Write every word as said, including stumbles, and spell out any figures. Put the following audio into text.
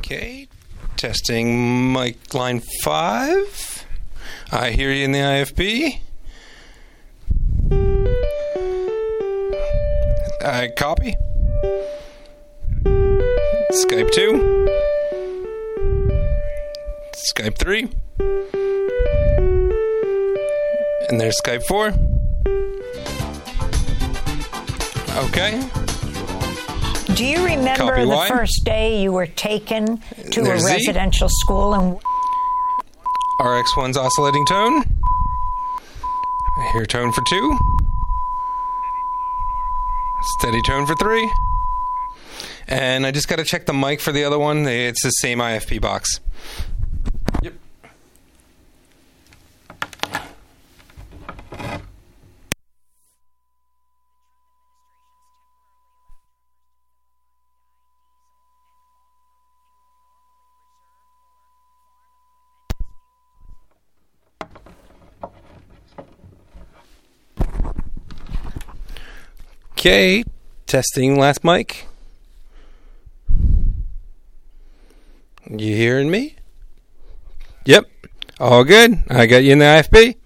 Okay, testing mic line five. I hear you in the I F B. I copy. Skype two. Skype three. And there's Skype four. Okay. Do you remember Copy the Y. first day you were taken to There's a Z. residential school? And R X one's oscillating tone. I hear tone for two. Steady tone for three. And I just got to check the mic for the other one. It's the same I F P box. Yep. Okay, testing last mic. You hearing me? Yep, all good. I got you in the I F B.